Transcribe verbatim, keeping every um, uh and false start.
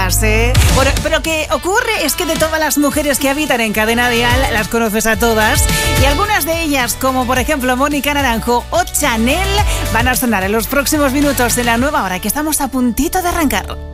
todas, ¿eh? Bueno, pero lo que ocurre es que de todas las mujeres que habitan en Cadena Dial, las conoces a todas. Y algunas de ellas, como por ejemplo Mónica Naranjo o Chanel, van a sonar en los próximos minutos de la nueva hora, que estamos a puntito de arrancar.